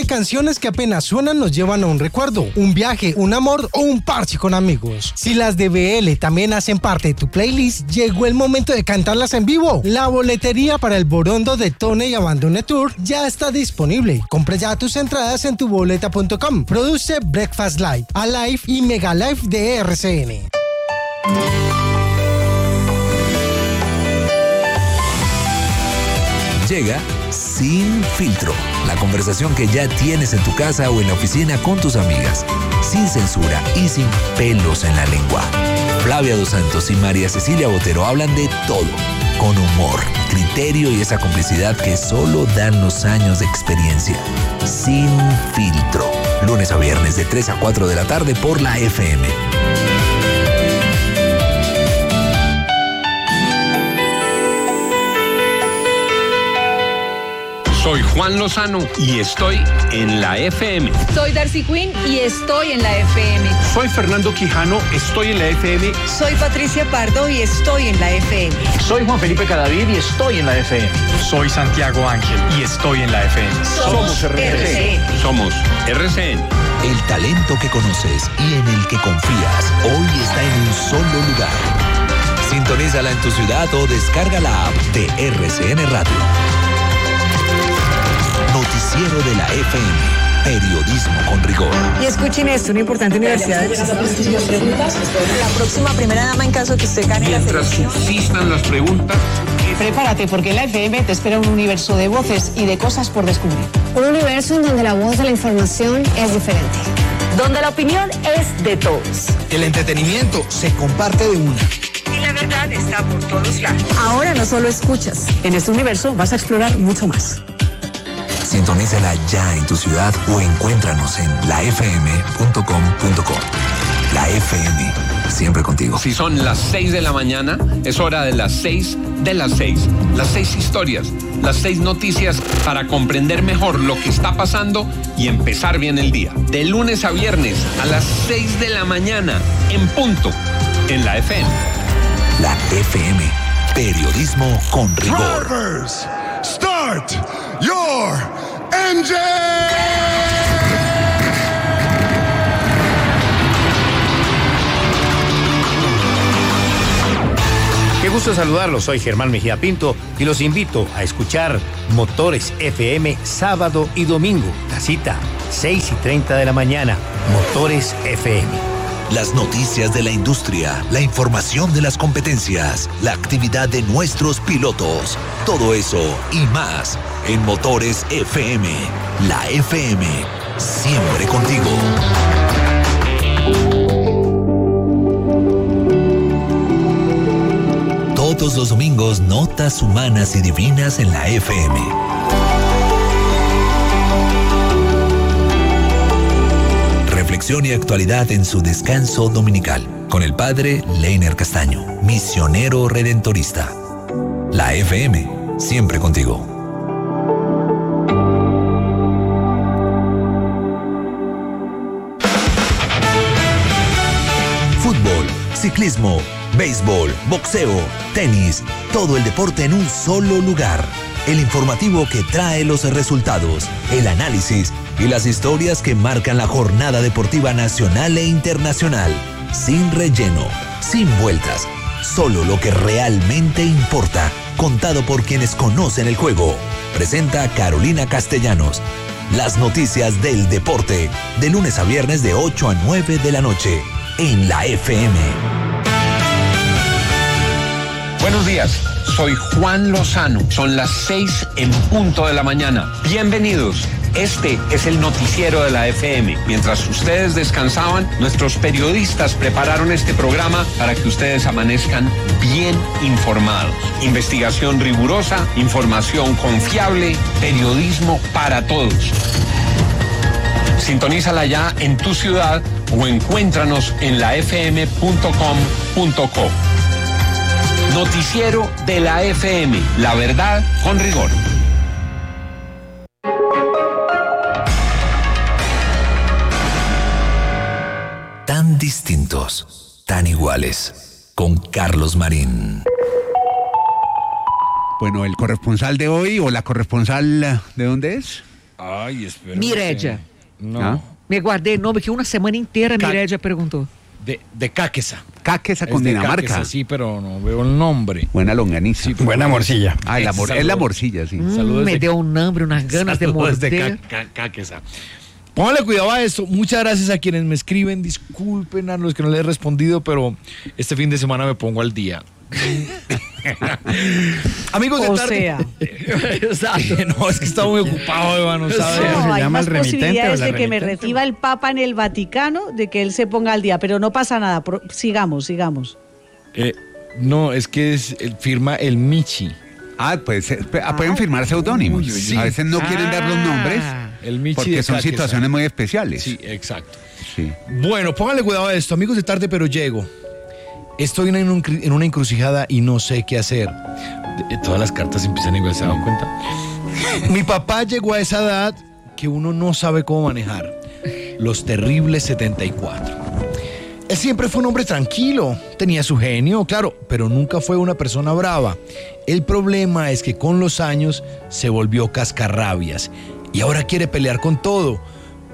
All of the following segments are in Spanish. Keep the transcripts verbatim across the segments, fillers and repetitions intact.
Hay canciones que apenas suenan nos llevan a un recuerdo, un viaje, un amor o un parche con amigos. Si las de B L también hacen parte de tu playlist, llegó el momento de cantarlas en vivo. La boletería para el Borondo de Tone y Abandone Tour ya está disponible. Compra ya tus entradas en tu boleta punto com. Produce Breakfast Live, Alive y Mega Live de R C N. Llega Sin Filtro, la conversación que ya tienes en tu casa o en la oficina con tus amigas, sin censura y sin pelos en la lengua. Flavia Dos Santos y María Cecilia Botero hablan de todo, con humor, criterio y esa complicidad que solo dan los años de experiencia. Sin Filtro, lunes a viernes de tres a cuatro de la tarde por la F M. Soy Juan Lozano y estoy en la F M. Soy Darcy Quinn y estoy en la F M. Soy Fernando Quijano, estoy en la F M. Soy Patricia Pardo y estoy en la F M. Soy Juan Felipe Cadavid y estoy en la F M. Soy Santiago Ángel y estoy en la F M. Somos, Somos R C N. Somos R C N. El talento que conoces y en el que confías hoy está en un solo lugar. Sintonízala en tu ciudad o descarga la app de R C N Radio. Noticiero de la F M. Periodismo con rigor. Y escuchen esto, una importante universidad. La próxima primera dama en caso de que usted gane la Mientras subsistan las preguntas. Prepárate, porque en la F M te espera un universo de voces y de cosas por descubrir. Un universo en donde la voz de la información es diferente. Donde la opinión es de todos. El entretenimiento se comparte de una. Y la verdad está por todos lados. Ahora no solo escuchas, en este universo vas a explorar mucho más. Sintonízala ya en tu ciudad o encuéntranos en la f m punto com punto co. La F M, siempre contigo. Si son las seis de la mañana, es hora de las seis de las seis. Las seis historias, las seis noticias para comprender mejor lo que está pasando y empezar bien el día. De lunes a viernes a las seis de la mañana, en punto, en la F M. La F M, periodismo con rigor. Drivers, start your engine. Qué gusto saludarlos, soy Germán Mejía Pinto y los invito a escuchar Motores F M sábado y domingo. La cita, seis y treinta de la mañana, Motores F M. Las noticias de la industria, la información de las competencias, la actividad de nuestros pilotos, todo eso y más en Motores F M. La F M, siempre contigo. Todos los domingos, notas humanas y divinas en la F M. Reflexión y actualidad en su descanso dominical. Con el padre Leiner Castaño, misionero redentorista. La F M, siempre contigo. Fútbol, ciclismo, béisbol, boxeo, tenis, todo el deporte en un solo lugar. El informativo que trae los resultados, el análisis y las historias que marcan la jornada deportiva nacional e internacional. Sin relleno, sin vueltas, solo lo que realmente importa, contado por quienes conocen el juego. Presenta Carolina Castellanos. Las noticias del deporte, de lunes a viernes de ocho a nueve de la noche, en la F M. Buenos días, soy Juan Lozano. Son las seis en punto de la mañana. Bienvenidos. Este es el noticiero de la F M. Mientras ustedes descansaban, nuestros periodistas prepararon este programa para que ustedes amanezcan bien informados. Investigación rigurosa, información confiable, periodismo para todos. Sintonízala ya en tu ciudad o encuéntranos en la f m punto com punto co. Noticiero de la F M. La verdad con rigor. Tan distintos, tan iguales, con Carlos Marín. Bueno, el corresponsal de hoy, o la corresponsal, ¿de dónde es? Ay, espera. Miredia. No. ¿Ah? Me guardé el nombre que una semana entera Ca- Miredia preguntó. De, de Cáqueza. Cáqueza con Dinamarca. Cáqueza, sí, pero no veo el nombre. Buena longaniza. Sí, buena morcilla. Ah, la mor- es la morcilla, sí. Mm, me dio un hambre, unas ganas de morder. de Cáqueza. Póngale cuidado a esto. Muchas gracias a quienes me escriben. Disculpen a los que no les he respondido, pero este fin de semana me pongo al día. Amigos de o tarde. Sea. Exacto. No, es que estaba muy ocupado, hermano. ¿Sabes? No, hay llama más el posibilidades la de que me remitente. reciba el Papa en el Vaticano, de que él se ponga al día, pero no pasa nada. Pro- sigamos, sigamos. Eh, no, es que es, el, firma el Michi. Ah, pues eh, pueden firmar seudónimos. Sí. A veces no Ah, quieren dar los nombres el Michi porque de son Cáqueza. situaciones muy especiales. Sí, exacto. Sí. Bueno, póngale cuidado a esto. Amigos de tarde, pero llego. Estoy en, un, en una encrucijada y no sé qué hacer. De- Todas las cartas empiezan igual, ¿se dan cuenta? Mi papá llegó a esa edad que uno no sabe cómo manejar. Los terribles setenta y cuatro. Él siempre fue un hombre tranquilo, tenía su genio, claro, pero nunca fue una persona brava. El problema es que con los años se volvió cascarrabias y ahora quiere pelear con todo.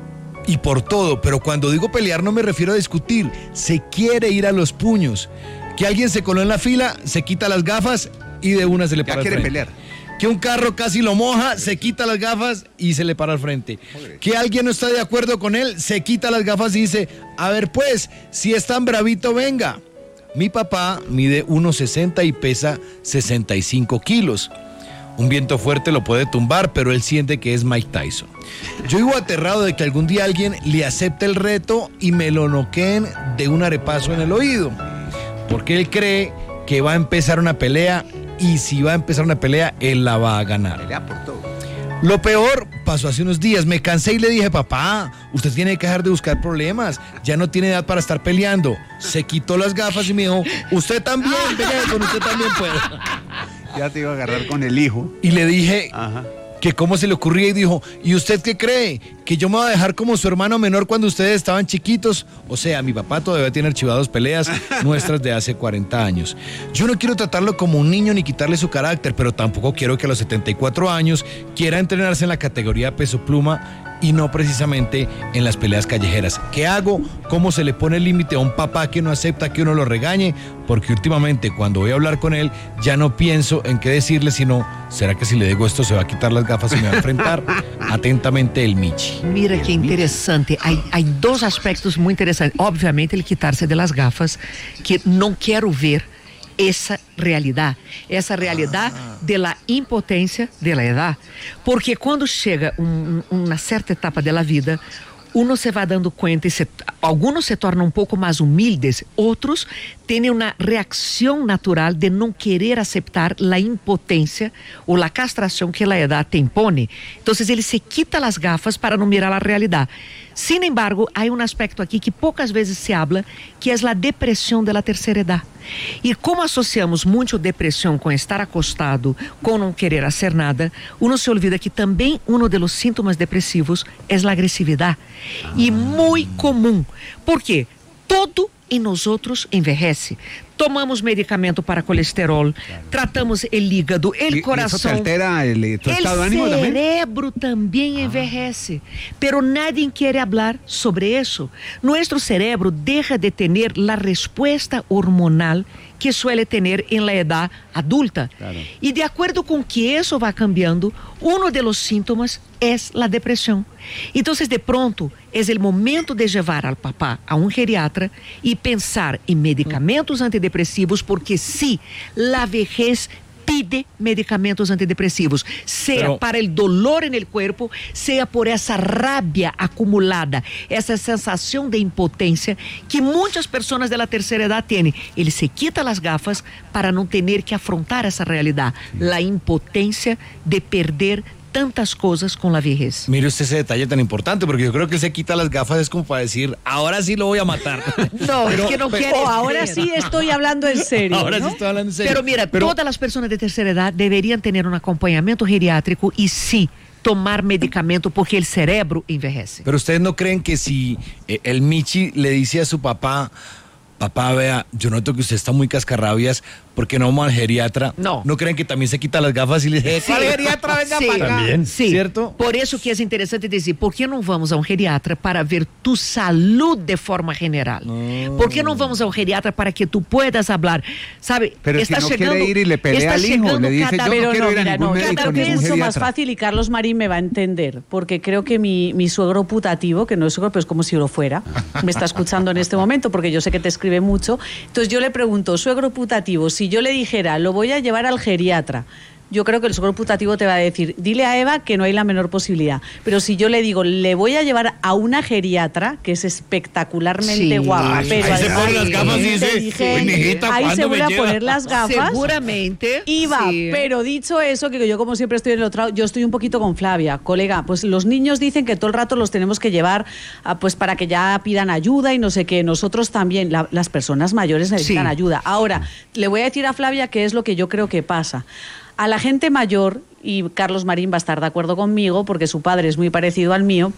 Y por todo, pero cuando digo pelear no me refiero a discutir, se quiere ir a los puños. Que alguien se coló en la fila, se quita las gafas y de una se le para Ya al quiere frente. pelear. Que un carro casi lo moja, se quita las gafas y se le para al frente. Que alguien no está de acuerdo con él, se quita las gafas y dice, a ver pues, si es tan bravito, venga. Mi papá mide uno sesenta y pesa sesenta y cinco kilos. Un viento fuerte lo puede tumbar, pero él siente que es Mike Tyson. Yo vivo aterrado de que algún día alguien le acepte el reto y me lo noqueen de un arepazo en el oído. Porque él cree que va a empezar una pelea y si va a empezar una pelea, él la va a ganar. Pelea por todo. Lo peor pasó hace unos días. Me cansé y le dije, papá, usted tiene que dejar de buscar problemas. Ya no tiene edad para estar peleando. Se quitó las gafas y me dijo, usted también, venga, con usted también puede. Ya te iba a agarrar con el hijo. Y le dije Ajá. que cómo se le ocurría y dijo, ¿y usted qué cree? ¿Que yo me voy a dejar como su hermano menor cuando ustedes estaban chiquitos? O sea, mi papá todavía tiene archivados peleas nuestras de hace cuarenta años. Yo no quiero tratarlo como un niño ni quitarle su carácter, pero tampoco quiero que a los setenta y cuatro años quiera entrenarse en la categoría peso pluma y no precisamente en las peleas callejeras. ¿Qué hago? ¿Cómo se le pone el límite a un papá que no acepta que uno lo regañe? Porque últimamente cuando voy a hablar con él ya no pienso en qué decirle, sino ¿será que si le digo esto se va a quitar las gafas y me va a enfrentar? Atentamente, el Michi. Mira que interessante. Há, há dois aspectos muito interessantes. Obviamente, ele quitar-se das gafas, que não quero ver essa realidade, essa realidade ah. da impotência da edad. Porque quando chega um, uma certa etapa da vida, uno se vai dando conta e se, alguns se tornam um pouco mais humildes, outros têm uma reação natural de não querer aceitar a impotência ou a castração que a edad te impone. Então, ele se quita as gafas para não mirar a realidade. Sin embargo, há um aspecto aqui que poucas vezes se habla, que é a depressão da terceira idade. E como associamos muito depressão com estar acostado, com não querer fazer nada, uno se olvida que também um dos sintomas depressivos é a agressividade. E muito comum. Por quê? Todo em nós outros envelhece. Tomamos medicamento para colesterol, claro. Tratamos o hígado, o coração. Isso te altera el, tu estado de ánimo também? O também? cerebro também envelhece. Ah. Pero nadie quiere hablar sobre eso. Nuestro cerebro deja de tener la respuesta hormonal que suele tener en la edad adulta. Claro. Y de acuerdo con que eso va cambiando, uno de los síntomas es la depresión. Entonces, de pronto, es el momento de llevar al papá a un geriatra y pensar en medicamentos antidepresivos, porque sí, la vejez pide medicamentos antidepresivos, sea Pero... para el dolor en el cuerpo, sea por esa rabia acumulada, esa sensación de impotencia que muchas personas de la tercera edad tienen. Él se quita las gafas para no tener que afrontar esa realidad, la impotencia de perder tantas cosas con la vejez. Mire usted ese detalle tan importante, porque yo creo que se quita las gafas es como para decir, ahora sí lo voy a matar. No, pero, es que no quiere. Oh, ahora sí estoy hablando en serio. Ahora ¿no? sí estoy hablando en serio. Pero mira, pero, todas las personas de tercera edad deberían tener un acompañamiento geriátrico y sí, tomar medicamento porque el cerebro envejece. Pero ustedes no creen que si eh, el Michi le dice a su papá, papá, vea, yo noto que usted está muy cascarrabias, ¿por qué no vamos al geriatra? No. ¿No creen que también se quita las gafas y le dice, Sí. ¿cuál geriatra? Venga Sí. para acá. También, sí. ¿Cierto? Por eso que é interessante dizer, por que não vamos a um geriatra para ver tu salud de forma general? Oh. Por que não vamos a um geriatra para que tu puedas hablar? Sabe, Pero está si no chegando, quiere ir y le pelea está al hijo, chegando le dice, cada yo vez... no quiero ir a mira, ningún no, médico, creo que ningún es mucho más geriatra. fácil y Carlos Marín me va a entender, porque creo que mi, mi suegro putativo, que no es suegro, pero es como si lo fuera, me está escuchando en este momento, porque yo sé que te escribe mucho. Entonces yo le pregunto, suegro putativo, si yo le dijera, lo voy a llevar al geriatra, yo creo que el suegro putativo te va a decir, dile a Eva que no hay la menor posibilidad. Pero si yo le digo, le voy a llevar a una geriatra, que es espectacularmente Sí. guapa, Ay, pero ahí se además pone las gafas y dice, inteligente, "Uy, mijita, ahí ¿cuándo se me vuelve a lleva?" poner las gafas. Seguramente. Y va, sí. pero dicho eso, que yo como siempre estoy en el otro lado, yo estoy un poquito con Flavia, colega, pues los niños dicen que todo el rato los tenemos que llevar a, pues para que ya pidan ayuda y no sé qué, nosotros también, la- las personas mayores necesitan Sí. ayuda. Ahora, le voy a decir a Flavia qué es lo que yo creo que pasa. A la gente mayor, y Carlos Marín va a estar de acuerdo conmigo, porque su padre es muy parecido al mío,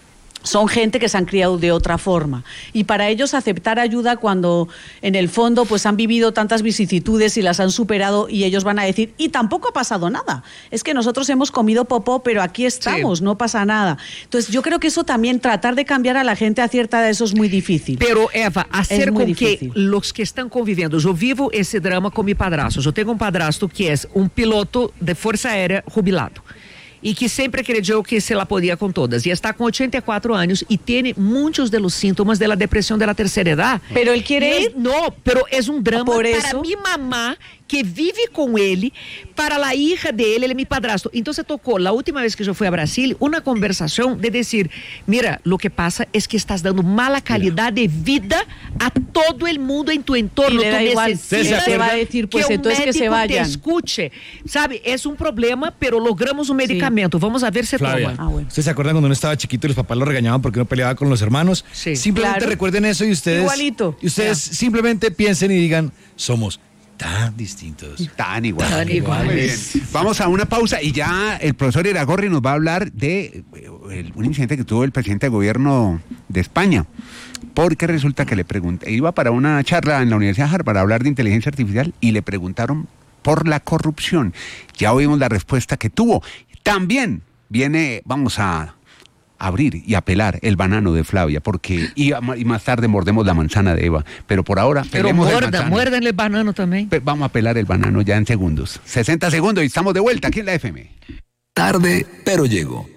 son gente que se han criado de otra forma. Y para ellos aceptar ayuda cuando en el fondo pues han vivido tantas vicisitudes y las han superado, y ellos van a decir, y tampoco ha pasado nada. Es que nosotros hemos comido popó, pero aquí estamos, sí. No pasa nada. Entonces yo creo que eso también, tratar de cambiar a la gente a cierta edad, eso es muy difícil. Pero, Eva, hacer muy com difícil. que los que están conviviendo, yo vivo ese drama con mi padrasto. Yo tengo un padrasto que es un piloto de Fuerza Aérea jubilado. E que sempre acreditou que se la podia com todas. E está com ochenta e quatro anos e tem muitos de los síntomas de la depresión de la tercera edad. Pero él quiere ir. No, pero es un drama Por para eso. mi mamá que vive com ele, para la hija de él, ele é mi padrasto. Entonces tocou, la última vez que eu fui a Brasil, uma conversação de decir, mira, lo que pasa es que estás dando mala calidad de vida a todo el mundo en tu entorno. Y le da tu igual, necesitas te va a decir, pues que entonces un que se médico te vayan. escuche. Sabe, es un problema, pero logramos un medicamento. Vamos a ver si Flavia, toma. Ah, bueno. ¿ustedes se acuerdan cuando uno estaba chiquito y los papás lo regañaban porque uno peleaba con los hermanos? Sí. Simplemente Claro. recuerden eso y ustedes, Igualito. y ustedes Ya. simplemente piensen y digan, somos tan distintos. Tan igual. Tan iguales. Muy bien. Vamos a una pausa y ya el profesor Iragorri nos va a hablar de eh, el- un incidente que tuvo el presidente de gobierno de España. Porque resulta que le pregunté, iba para una charla en la Universidad de Harvard a hablar de inteligencia artificial y le preguntaron por la corrupción. Ya oímos la respuesta que tuvo. También viene, vamos a abrir y apelar el banano de Flavia, porque y, a- y más tarde mordemos la manzana de Eva. Pero por ahora, Pero pelemos el muerda, manzano. muérdanle el banano también. Pe- Vamos a pelar el banano ya en segundos. sesenta segundos y estamos de vuelta aquí en la F M. Tarde, pero llego.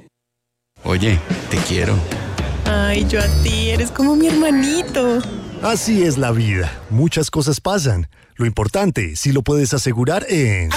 Oye, te quiero. Ay, yo a ti, eres como mi hermanito. Así es la vida. Muchas cosas pasan. Lo importante, si lo puedes asegurar en...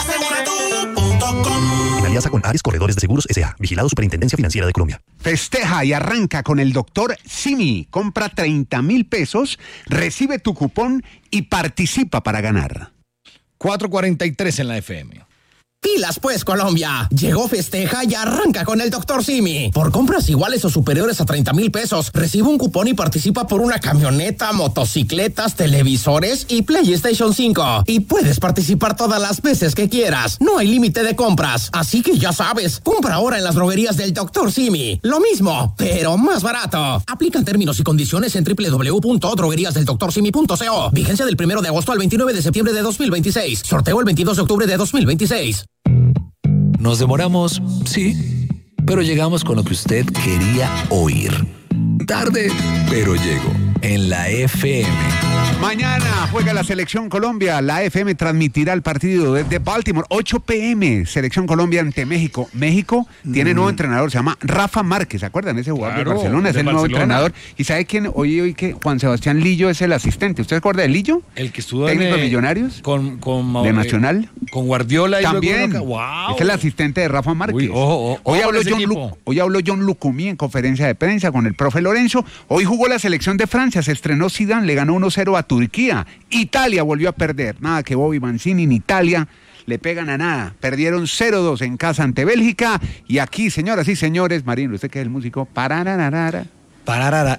En alianza con Ares Corredores de Seguros S A Vigilado Superintendencia Financiera de Colombia. Festeja y arranca con el doctor Simi. Compra treinta mil pesos, recibe tu cupón y participa para ganar. cuatro cuarenta y tres en la F M. Pilas pues, Colombia. Llegó Festeja y arranca con el doctor Simi. Por compras iguales o superiores a treinta mil pesos, recibe un cupón y participa por una camioneta, motocicletas, televisores y PlayStation cinco. Y puedes participar todas las veces que quieras. No hay límite de compras. Así que ya sabes, compra ahora en las droguerías del doctor Simi. Lo mismo, pero más barato. Aplican términos y condiciones en doble u doble u doble u punto droguerías del doctor simi punto co. Vigencia del primero de agosto al veintinueve de septiembre de dos mil veintiséis. Sorteo el veintidós de octubre de dos mil veintiséis. Nos demoramos, sí, pero llegamos con lo que usted quería oír. Tarde, pero llego en la F M. Mañana juega la Selección Colombia. La F M transmitirá el partido desde Baltimore, ocho pe eme. Selección Colombia ante México. México tiene nuevo entrenador, se llama Rafa Márquez. ¿Se acuerdan? Ese jugador Claro, de Barcelona es de el nuevo Barcelona. entrenador. ¿Y sabe quién? Oye, hoy que Juan Sebastián Lillo es el asistente. ¿Usted se acuerda de Lillo? El que estuvo técnico en, de Millonarios. Con, con, De eh, Nacional. Con Guardiola y También. luego... ¡Wow! Es el asistente de Rafa Márquez. Uy, ojo, ojo, hoy, ojo habló con ese John equipo. Lu- hoy habló John Lucumí en conferencia de prensa con el profe Lorenzo. Hoy jugó la selección de Francia, se estrenó Zidane, le ganó uno cero a Turquía. Italia volvió a perder. Nada que Bobby Mancini en Italia le pegan a nada. Perdieron cero dos en casa ante Bélgica. Y aquí, señoras y señores, Marino, usted que es el músico, parararara. Pararara.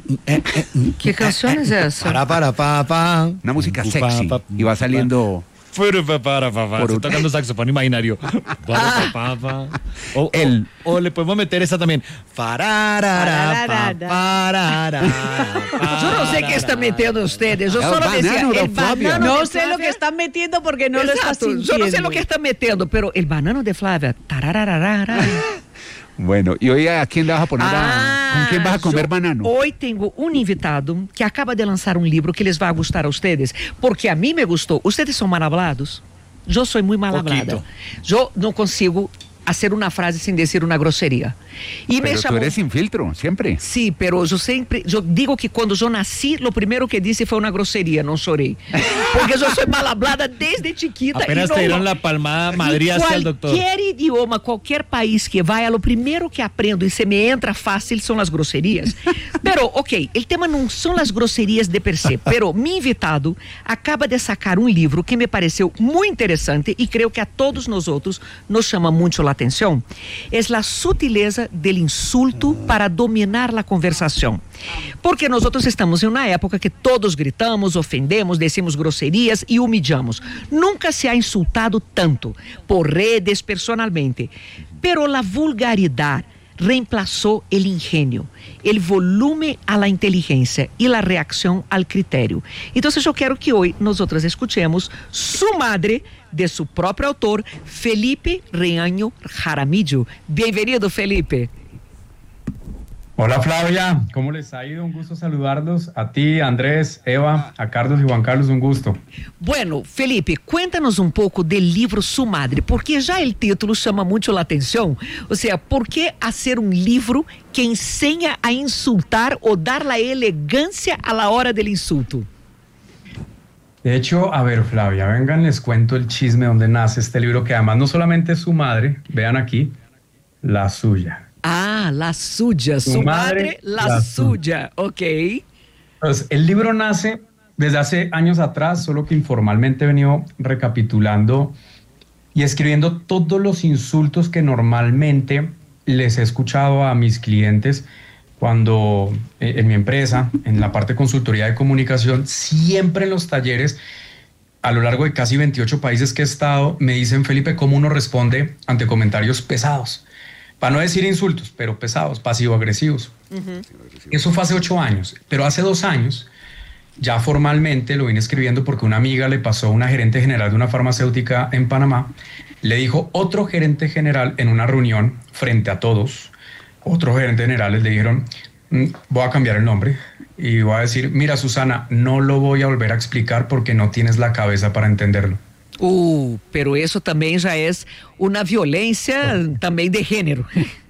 ¿Qué canción es esa? Para, para, pa, pa. Una música Pa, sexy. pa, Y va saliendo Estoy tocando saxofón imaginario. O, el, o, o le podemos meter esa también. Yo no sé qué están metiendo ustedes. Yo solo decía, el banano. No sé lo que están metiendo porque no lo estás sintiendo. Yo no sé lo que están metiendo, pero el banano de Flavia. Bueno, y hoy ¿a quién le vas a poner ah, a, ¿con quién vas a comer yo, banano? Hoy tengo un invitado que acaba de lanzar un libro que les va a gustar a ustedes, porque a mí me gustó. Ustedes son mal hablados. Yo soy muy mal hablada. Yo no consigo hacer una frase sin decir una grosería. Y pero me tú llamó... eres sin filtro, siempre. Sí, pero yo siempre, yo digo que cuando yo nací, lo primero que dije fue una grosería, no lloré. Porque yo soy mal hablada desde chiquita. Apenas y no, te dieron la palmada Madrid hacia el doctor. Cualquier idioma, cualquier país que vaya, lo primero que aprendo y se me entra fácil son las groserías. Pero, ok, el tema no son las groserías de per se, pero mi invitado acaba de sacar un libro que me pareció muy interesante y creo que a todos nosotros nos llama mucho la atención. Es La sutileza del insulto para dominar la conversación. Porque nosotros estamos en una época que todos gritamos, ofendemos, decimos groserías y humillamos. Nunca se ha insultado tanto por redes, personalmente. Pero la vulgaridad reemplazó el ingenio, el volumen a la inteligencia y la reacción al criterio. Entonces yo quiero que hoy nosotros escuchemos Su Madre, de su propio autor, Felipe Reaño Jaramillo. Bienvenido, Felipe. Hola Flavia, ¿cómo les ha ido? Un gusto saludarlos. A ti, Andrés, Eva, a Carlos y Juan Carlos, un gusto. Bueno, Felipe, cuéntanos un poco del libro Su Madre, porque ya el título llama mucho la atención. O sea, ¿por qué hacer un libro que enseña a insultar o dar la elegancia a la hora del insulto? De hecho, a ver, Flavia, vengan, les cuento el chisme donde nace este libro, que además no solamente es su madre, vean aquí, la suya. Ah, la suya, su, su madre, madre, la, la suya, ok. Entonces, el libro nace desde hace años atrás, solo que informalmente he venido recapitulando y escribiendo todos los insultos que normalmente les he escuchado a mis clientes cuando eh, en mi empresa, en la parte de consultoría de comunicación, siempre en los talleres, a lo largo de casi veintiocho países que he estado, me dicen, Felipe, ¿cómo uno responde ante comentarios pesados? Para no decir insultos, pero pesados, pasivo-agresivos. Uh-huh. Eso fue hace ocho años, pero hace dos años, ya formalmente lo vine escribiendo porque una amiga le pasó a una gerente general de una farmacéutica en Panamá, le dijo otro gerente general en una reunión frente a todos, otros gerentes generales le dijeron, voy a cambiar el nombre y voy a decir, mira Susana, no lo voy a volver a explicar porque no tienes la cabeza para entenderlo. Uh, pero eso también ya es una violencia también de género.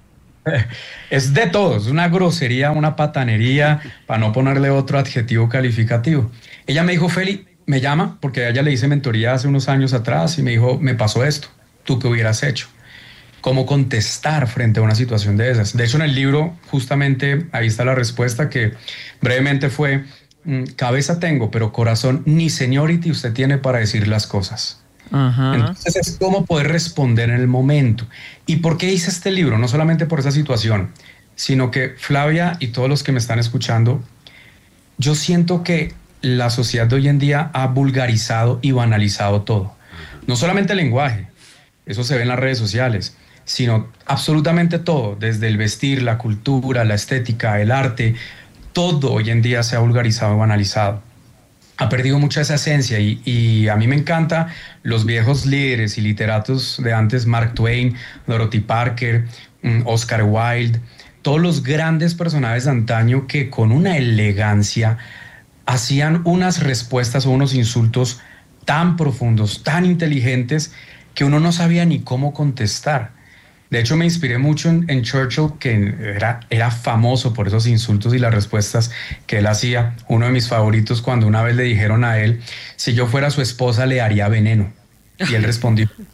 Es de todos, una grosería, una patanería, para no ponerle otro adjetivo calificativo. Ella me dijo, Feli, me llama, porque a ella le hice mentoría hace unos años atrás y me dijo, me pasó esto, ¿tú qué hubieras hecho? ¿Cómo contestar frente a una situación de esas? De hecho, en el libro, justamente, ahí está la respuesta que brevemente fue, cabeza tengo, pero corazón ni seniority usted tiene para decir las cosas. Uh-huh. Entonces es cómo poder responder en el momento. ¿Y por qué hice este libro? No solamente por esa situación, sino que Flavia y todos los que me están escuchando, yo siento que la sociedad de hoy en día ha vulgarizado y banalizado todo. No solamente el lenguaje, eso se ve en las redes sociales, sino absolutamente todo, desde el vestir, la cultura, la estética, el arte, todo hoy en día se ha vulgarizado y banalizado. Ha perdido mucha esa esencia y, y a mí me encanta los viejos líderes y literatos de antes, Mark Twain, Dorothy Parker, Oscar Wilde, todos los grandes personajes de antaño que con una elegancia hacían unas respuestas o unos insultos tan profundos, tan inteligentes, que uno no sabía ni cómo contestar. De hecho, me inspiré mucho en, en Churchill, que era, era famoso por esos insultos y las respuestas que él hacía. Uno de mis favoritos, cuando una vez le dijeron a él, si yo fuera su esposa le haría veneno. Y él respondió,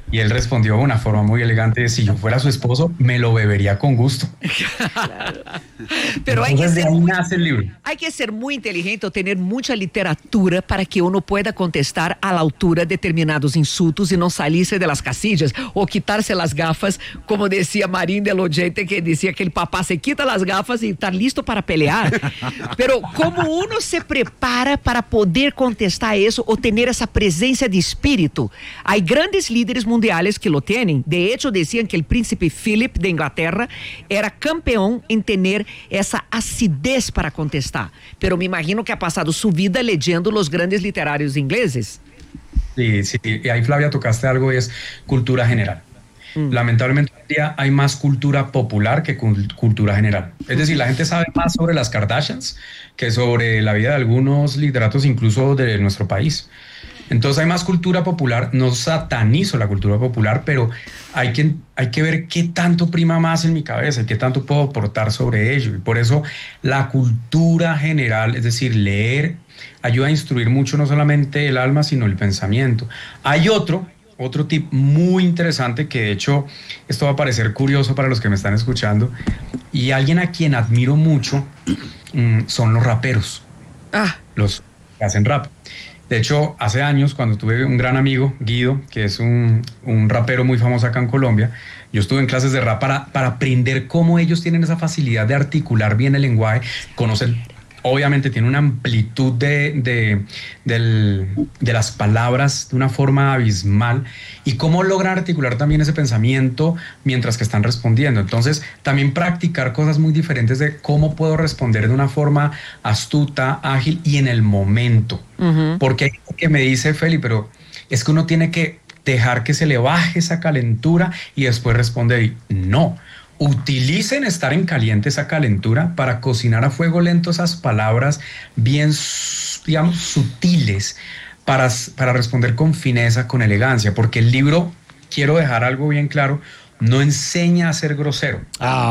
Y él respondió de una forma muy elegante, si yo fuera su esposo, me lo bebería con gusto. Claro. Pero hay que, ser muy, hay que ser muy inteligente o tener mucha literatura para que uno pueda contestar a la altura determinados insultos y no salirse de las casillas o quitarse las gafas, como decía Marín del Oyente, que decía que el papá se quita las gafas y está listo para pelear. Pero ¿cómo uno se prepara para poder contestar eso o tener esa presencia de espíritu? Hay grandes líderes mundiales que lo tienen. De hecho, decían que el príncipe Philip de Inglaterra era campeón en tener esa acidez para contestar. Pero me imagino que ha pasado su vida leyendo los grandes literarios ingleses. Sí, sí. Y ahí, Flavia, tocaste algo y es cultura general. Mm. Lamentablemente, hoy día hay más cultura popular que cultura general. Es decir, la gente sabe más sobre las Kardashians que sobre la vida de algunos literatos, incluso de nuestro país. Entonces hay más cultura popular, no satanizo la cultura popular, pero hay que, hay que ver qué tanto prima más en mi cabeza y qué tanto puedo aportar sobre ello. Y por eso la cultura general, es decir, leer, ayuda a instruir mucho no solamente el alma, sino el pensamiento. Hay otro, otro tip muy interesante que de hecho, esto va a parecer curioso para los que me están escuchando, y alguien a quien admiro mucho mmm, son los raperos, ah. los que hacen rap. De hecho, hace años, cuando tuve un gran amigo, Guido, que es un, un rapero muy famoso acá en Colombia, yo estuve en clases de rap para, para aprender cómo ellos tienen esa facilidad de articular bien el lenguaje, conocen, obviamente tiene una amplitud de, de, del, de las palabras de una forma abismal, y cómo logran articular también ese pensamiento mientras que están respondiendo. Entonces, también practicar cosas muy diferentes de cómo puedo responder de una forma astuta, ágil y en el momento. Uh-huh. Porque hay gente que me dice, Feli, pero es que uno tiene que dejar que se le baje esa calentura y después responder. Y no. Utilicen estar en caliente, esa calentura, para cocinar a fuego lento esas palabras bien, digamos, sutiles, para, para responder con fineza, con elegancia, porque el libro, quiero dejar algo bien claro, no enseña a ser grosero.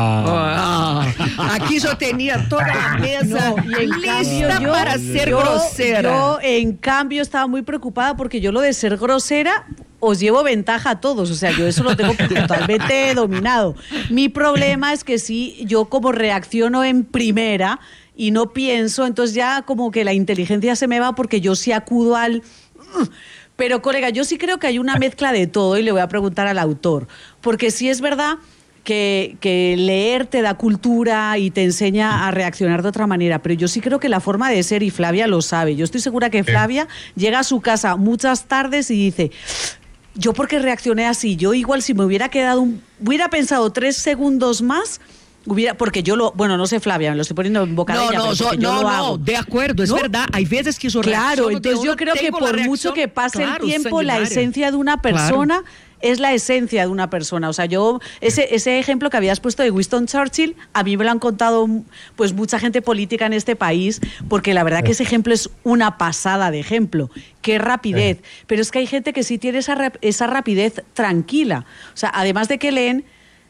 Ah. Ah. Aquí yo tenía toda la mesa no, y en lista cambio, yo, para ser yo, grosera. Yo, en cambio, estaba muy preocupada porque yo lo de ser grosera os llevo ventaja a todos, o sea, yo eso lo tengo totalmente dominado. Mi problema es que si yo como reacciono en primera y no pienso, entonces ya como que la inteligencia se me va porque yo sí acudo al... Pero, colega, yo sí creo que hay una mezcla de todo y le voy a preguntar al autor, porque sí es verdad que, que leer te da cultura y te enseña a reaccionar de otra manera, pero yo sí creo que la forma de ser, y Flavia lo sabe, yo estoy segura que Flavia llega a su casa muchas tardes y dice... Yo porque reaccioné así, yo igual si me hubiera quedado, un, hubiera pensado tres segundos más, hubiera, porque yo lo, bueno, no sé, Flavia, me lo estoy poniendo en boca no, de ella, no, yo, yo no, lo no, hago. De acuerdo, es ¿no? verdad, hay veces que yo Claro, reacciono, entonces yo creo que por mucho que pase claro, el tiempo, la esencia de una persona... Claro. Es la esencia de una persona. O sea, yo, ese, ese ejemplo que habías puesto de Winston Churchill, a mí me lo han contado pues mucha gente política en este país, porque la verdad que ese ejemplo es una pasada de ejemplo. Qué rapidez. Sí. Pero es que hay gente que sí tiene esa, esa rapidez tranquila. O sea, además de que leen,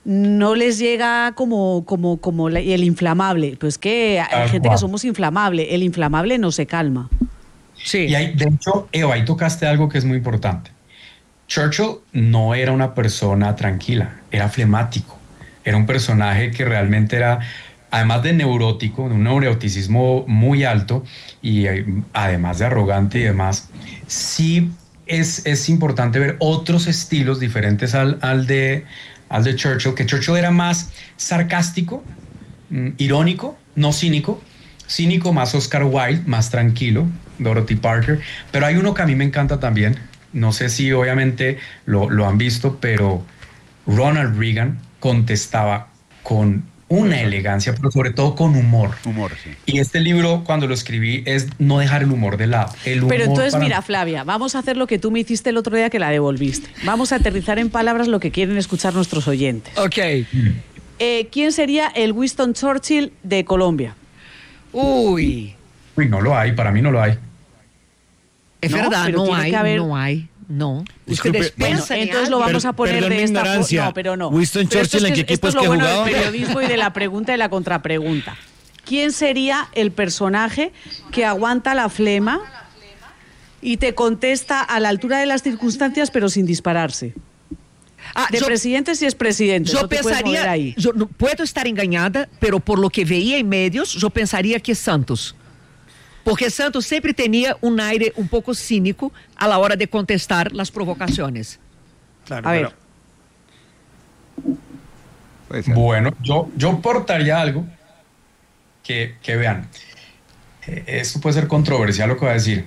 no les llega como, como, como el inflamable. Pues que hay ah, gente wow. que somos inflamable. El inflamable no se calma. Sí. Y hay, de hecho, Eva, ahí tocaste algo que es muy importante. Churchill no era una persona tranquila, era flemático, era un personaje que realmente era, además de neurótico, de un neuroticismo muy alto y además de arrogante y demás, sí es, es importante ver otros estilos diferentes al, al, de, al de Churchill, que Churchill era más sarcástico, irónico, no cínico, cínico más Oscar Wilde, más tranquilo, Dorothy Parker, pero hay uno que a mí me encanta también. No sé si obviamente lo, lo han visto, pero Ronald Reagan contestaba con una elegancia, pero sobre todo con humor. Humor, sí. Y este libro, cuando lo escribí, es no dejar el humor de lado. El humor pero entonces, para... mira, Flavia, vamos a hacer lo que tú me hiciste el otro día que la devolviste. Vamos a aterrizar en palabras lo que quieren escuchar nuestros oyentes. Ok. Eh, ¿Quién sería el Winston Churchill de Colombia? Uy. Uy, no lo hay, para mí no lo hay. Es no, verdad, no hay, haber... no hay, no. Ustedes bueno, entonces lo vamos a poner de esta forma. No, pero no. Winston pero Churchill, ¿en qué equipo es que jugaba? Esto es lo bueno del periodismo y de la pregunta y la contrapregunta. ¿Quién sería el personaje que aguanta la flema y te contesta a la altura de las circunstancias, pero sin dispararse? Ah, de yo, presidente sí es presidente. Yo no te puedes mover pensaría, ahí. yo no, puedo estar engañada, pero por lo que veía en medios, yo pensaría que Santos. Porque Santos siempre tenía un aire un poco cínico a la hora de contestar las provocaciones. Claro, a ver. Bueno, yo, yo portaría algo que, que vean. Eh, esto puede ser controversial lo que voy a decir.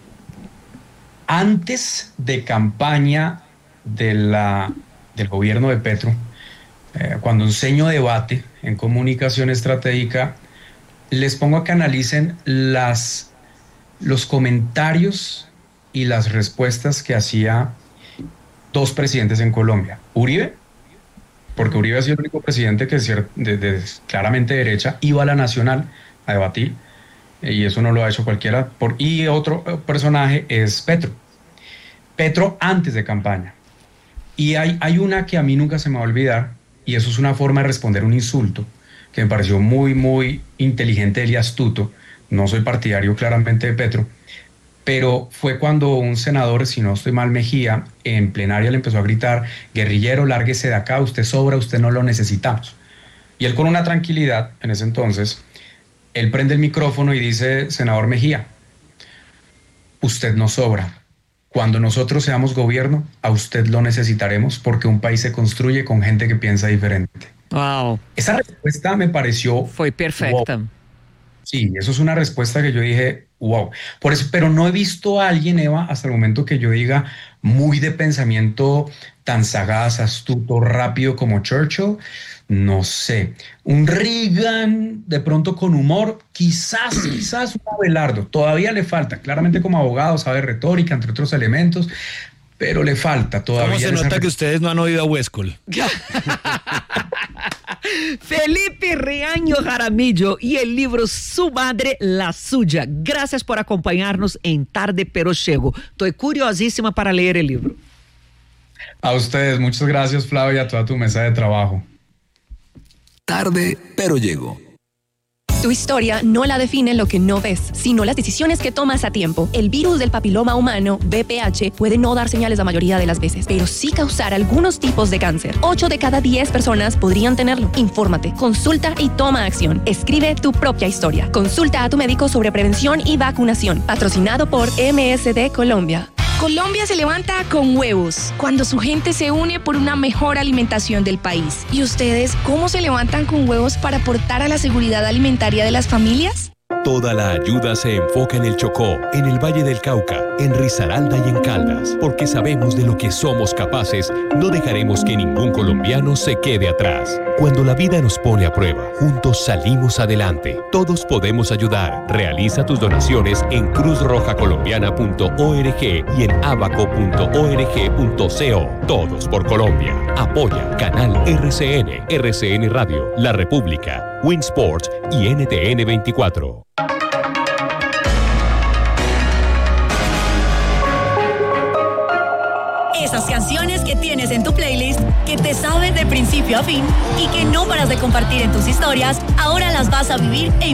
Antes de campaña de la, del gobierno de Petro, eh, cuando enseño debate en comunicación estratégica, les pongo a que analicen las, los comentarios y las respuestas que hacía dos presidentes en Colombia. Uribe, porque Uribe ha sido el único presidente que de, de, de, claramente derecha iba a la Nacional a debatir, y eso no lo ha hecho cualquiera. Por, y otro personaje es Petro. Petro antes de campaña. Y hay, hay una que a mí nunca se me va a olvidar, y eso es una forma de responder un insulto, que me pareció muy, muy inteligente y astuto. No soy partidario claramente de Petro, pero fue cuando un senador, si no estoy mal, Mejía, en plenaria le empezó a gritar: guerrillero, lárguese de acá, usted sobra, usted no lo necesitamos. Y él, con una tranquilidad en ese entonces, él prende el micrófono y dice: senador Mejía, usted no sobra. Cuando nosotros seamos gobierno, a usted lo necesitaremos, porque un país se construye con gente que piensa diferente. Wow. Esa respuesta me pareció... Fue perfecta. Wow. Sí, eso es una respuesta que yo dije, wow. Por eso, pero no he visto a alguien, Eva, hasta el momento que yo diga muy de pensamiento tan sagaz, astuto, rápido como Churchill. No sé. Un Reagan, de pronto con humor, quizás, quizás un Abelardo. Todavía le falta. Claramente como abogado sabe retórica, entre otros elementos, pero le falta todavía. ¿Cómo se nota que ustedes no han oído a Huescol? Felipe Reaño Jaramillo y el libro Su Madre, la Suya. Gracias por acompañarnos en Tarde Pero Llego. Estoy curiosísima para leer el libro. A ustedes, muchas gracias, Flavia, a toda tu mesa de trabajo. Tarde Pero Llego. Tu historia no la define lo que no ves, sino las decisiones que tomas a tiempo. El virus del papiloma humano, V P H, puede no dar señales la mayoría de las veces, pero sí causar algunos tipos de cáncer. ocho de cada diez personas podrían tenerlo. Infórmate, consulta y toma acción. Escribe tu propia historia. Consulta a tu médico sobre prevención y vacunación. Patrocinado por M S D Colombia. Colombia se levanta con huevos, cuando su gente se une por una mejor alimentación del país. ¿Y ustedes cómo se levantan con huevos para aportar a la seguridad alimentaria de las familias? Toda la ayuda se enfoca en el Chocó, en el Valle del Cauca, en Risaralda y en Caldas, porque sabemos de lo que somos capaces. No dejaremos que ningún colombiano se quede atrás. Cuando la vida nos pone a prueba, juntos salimos adelante. Todos podemos ayudar. Realiza tus donaciones en cruz roja colombiana punto org y en abaco punto org punto co. Todos por Colombia. Apoya Canal R C N, R C N Radio, La República, Win Sports y N T N veinticuatro. Esas canciones que tienes en tu playlist, que te sabes de principio a fin y que no paras de compartir en tus historias, ahora las vas a vivir en